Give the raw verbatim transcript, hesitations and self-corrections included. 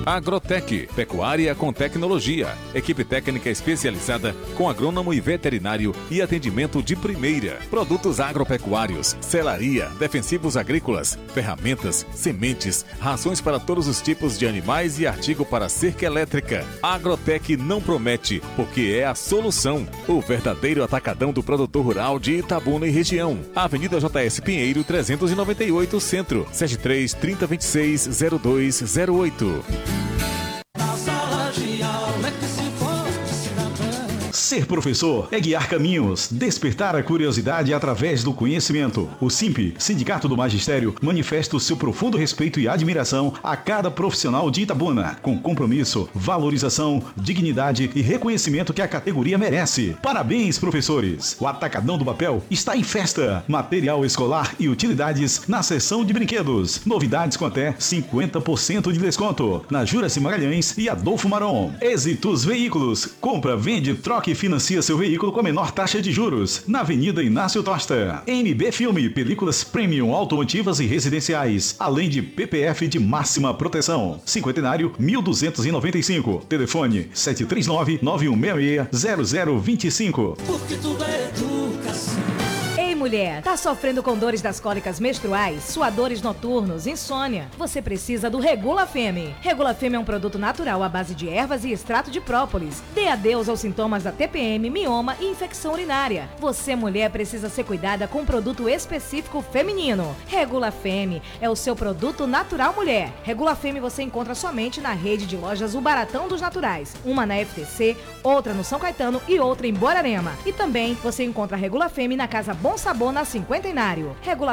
Agrotec, pecuária com tecnologia. Equipe técnica especializada com agrônomo e veterinário e atendimento de primeira. Produtos agropecuários, selaria, defensivos agrícolas, ferramentas, sementes, rações para todos os tipos de animais e artigo para cerca elétrica. Agrotec não promete, porque é a solução. O verdadeiro atacadão do produtor rural de Itabuna e região. Avenida J S Pinheiro, trezentos e noventa e oito, Centro. sete três, trinta, vinte e seis, zero dois zero oito. Ser professor é guiar caminhos, despertar a curiosidade através do conhecimento. O SIMP, Sindicato do Magistério, manifesta o seu profundo respeito e admiração a cada profissional de Itabuna, com compromisso, valorização, dignidade e reconhecimento que a categoria merece. Parabéns, professores! O Atacadão do Papel está em festa. Material escolar e utilidades na seção de brinquedos. Novidades com até cinquenta por cento de desconto na Juraci Magalhães e Adolfo Maron. Êxitos Veículos. Compra, vende, troca e financia seu veículo com a menor taxa de juros. Na Avenida Inácio Tosta. M B Filme, películas premium automotivas e residenciais, além de P P F de máxima proteção. Cinquentenário mil duzentos e noventa e cinco. Telefone sete três nove, nove um seis seis, zero zero dois cinco. Porque tudo é educação. Ei, mulher, tá sofrendo com dores das cólicas menstruais, suadores noturnos, insônia? Você precisa do Regula Femme. Regula Femme é um produto natural à base de ervas e extrato de própolis. Dê adeus aos sintomas da T P M, mioma e infecção urinária. Você, mulher, precisa ser cuidada com um produto específico feminino. Regula Femme é o seu produto natural, mulher. Regula Femme você encontra somente na rede de lojas O Baratão dos Naturais. Uma na F T C, outra no São Caetano e outra em Borarema. E também você encontra a Regula Femme na Casa Bom Sabor, na Cinquentenário. Regula